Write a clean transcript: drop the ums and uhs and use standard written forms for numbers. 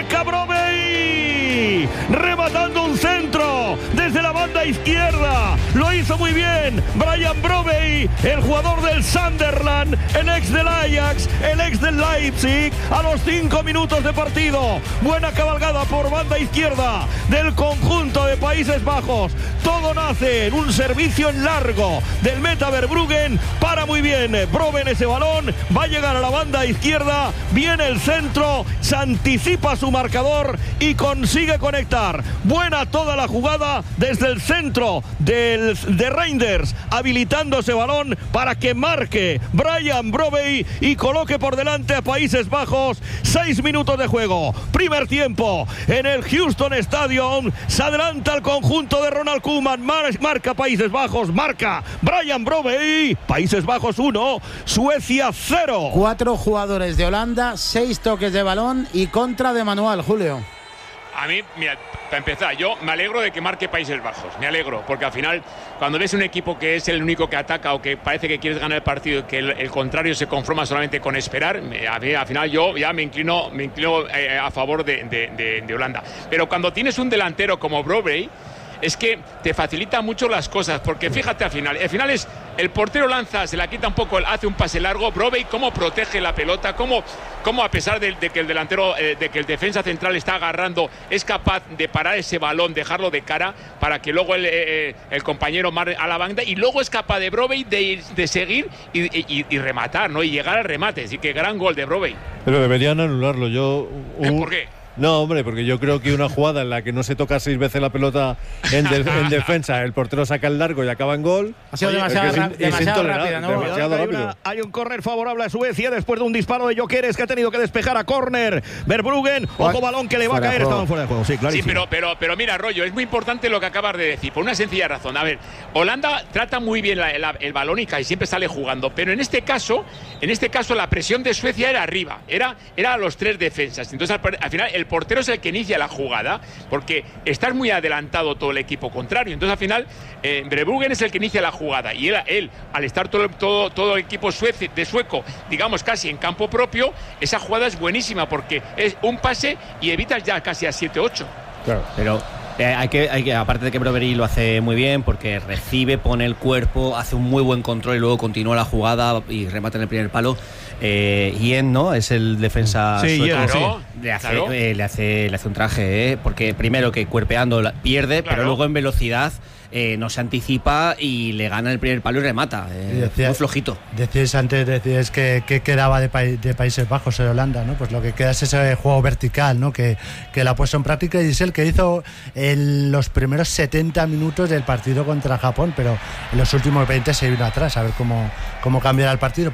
marca Brobbey, rematando un centro desde la banda izquierda, lo hizo muy bien Brian Brobbey, el jugador del Sunderland, el ex del Ajax, el ex del Leipzig, a los 5 minutos de partido. Buena cabalgada por banda izquierda del conjunto de Países Bajos. Todo nace en un servicio en largo del Meta Verbruggen. Para muy bien Brobbey ese balón, va a llegar a la banda izquierda, viene el centro, se anticipa su marcador y consigue conectar. Buena toda la jugada desde el centro de Reinders, habilitando ese balón para que marque Brian Brobbey y coloque por delante a Países Bajos. 6 minutos de juego, primer tiempo en el Houston Stadium. Se adelanta el conjunto de Ronald Koeman, marca Países Bajos, marca Brian Brobbey. Países Bajos 1, Suecia 0. 4 jugadores de Holanda, 6 toques de balón y contra de manual, Julio. A mí, mira, para empezar, yo me alegro de que marque Países Bajos, me alegro, porque al final, cuando ves un equipo que es el único que ataca o que parece que quieres ganar el partido y que el contrario se conforma solamente con esperar, al final yo ya me inclino a favor de Holanda. Pero cuando tienes un delantero como Brobbey, es que te facilita mucho las cosas, porque fíjate al final es el portero lanza, se la quita un poco, hace un pase largo, Brobbey cómo protege la pelota, cómo a pesar de que el delantero, de que el defensa central está agarrando, es capaz de parar ese balón, dejarlo de cara para que luego el compañero marque a la banda, y luego es capaz de Brobbey de seguir y rematar, ¿no? Y llegar al remate. Así que gran gol de Brobbey. Pero deberían anularlo. ¿Por qué? No, hombre, porque yo creo que una jugada en la que no se toca 6 veces la pelota en defensa, el portero saca el largo y acaba en gol. Ha sido demasiado rápida, ¿no? Demasiado rápido. Hay un córner favorable a Suecia después de un disparo de Gyökeres, que ha tenido que despejar a córner. Verbruggen, otro balón que le va a caer, estaban fuera de juego. Sí, clarísimo. Sí, pero mira, Rollo, es muy importante lo que acabas de decir, por una sencilla razón. A ver, Holanda trata muy bien el balón y siempre sale jugando, pero en este caso la presión de Suecia era arriba, era a los 3 defensas. Entonces al final el portero es el que inicia la jugada, porque estás muy adelantado todo el equipo contrario. Entonces al final Verbruggen es el que inicia la jugada, y él al estar todo el equipo sueco, digamos casi en campo propio, esa jugada es buenísima, porque es un pase y evitas ya casi a 7-8. Claro. Pero hay que, aparte de que Brobbey lo hace muy bien, porque recibe, pone el cuerpo, hace un muy buen control y luego continúa la jugada y remata en el primer palo. Yen, ¿no? Es el defensa sueco. Claro, le hace un traje, porque primero que cuerpeando pierde, pero luego en velocidad no se anticipa y le gana el primer palo y remata. Muy flojito. Decíais antes que quedaba de Países Bajos en Holanda, ¿no? Pues lo que queda es ese juego vertical, ¿no? Que lo ha puesto en práctica, y es el que hizo en los primeros 70 minutos del partido contra Japón, pero en los últimos 20 se vino atrás, a ver cómo cambiará el partido.